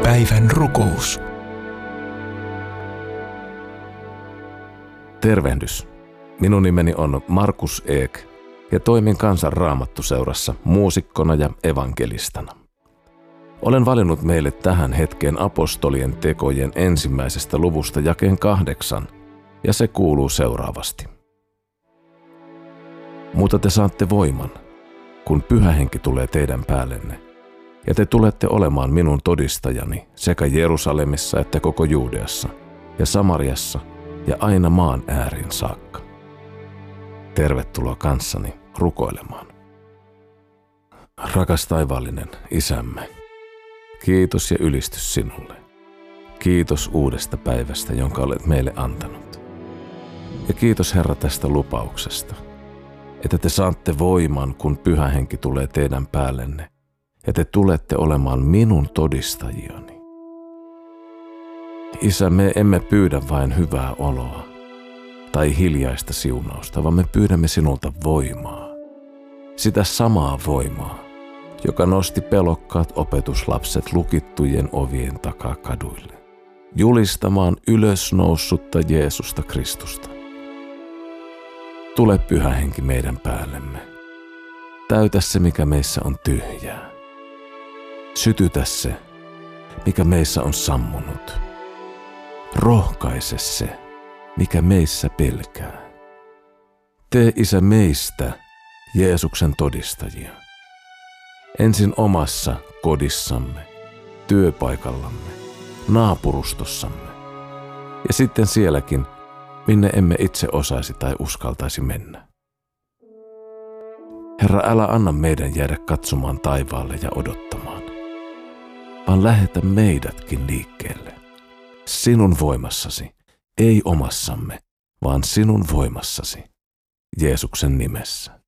Päivän rukous. Tervehdys. Minun nimeni on Markus Eek ja toimin Kansan Raamattuseurassa muusikkona ja evankelistana. Olen valinnut meille tähän hetkeen apostolien tekojen 1. luvusta jakeen 8 ja se kuuluu seuraavasti. Mutta te saatte voiman, kun Pyhä Henki tulee teidän päällenne, ja te tulette olemaan minun todistajani sekä Jerusalemissa että koko Juudeassa ja Samariassa ja aina maan ääriin saakka. Tervetuloa kanssani rukoilemaan. Rakas taivaallinen Isämme, kiitos ja ylistys sinulle. Kiitos uudesta päivästä, jonka olet meille antanut. Ja kiitos Herra tästä lupauksesta, että te saatte voiman, kun Pyhä Henki tulee teidän päällenne, ja te tulette olemaan minun todistajiani. Isä, me emme pyydä vain hyvää oloa tai hiljaista siunausta, vaan me pyydämme sinulta voimaa. Sitä samaa voimaa, joka nosti pelokkaat opetuslapset lukittujen ovien takaa kaduille, julistamaan ylösnoussutta Jeesusta Kristusta. Tule Pyhä Henki meidän päällemme. Täytä se, mikä meissä on tyhjää. Sytytä se, mikä meissä on sammunut. Rohkaise se, mikä meissä pelkää. Tee, Isä, meistä Jeesuksen todistajia. Ensin omassa kodissamme, työpaikallamme, naapurustossamme ja sitten sielläkin, minne emme itse osaisi tai uskaltaisi mennä. Herra, älä anna meidän jäädä katsomaan taivaalle ja odottamaan, vaan lähetä meidätkin liikkeelle. Sinun voimassasi, ei omassamme, vaan sinun voimassasi, Jeesuksen nimessä.